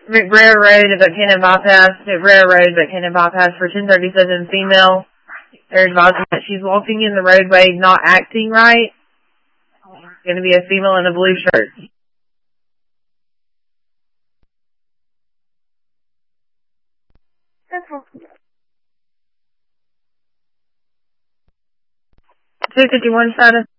McBrayer Road at Buchanan Bypass, McBrayer Road, Buchanan Bypass for 1037 female. They're advising that she's walking in the roadway not acting right. Going to be a female in a blue shirt. Central. 251 status.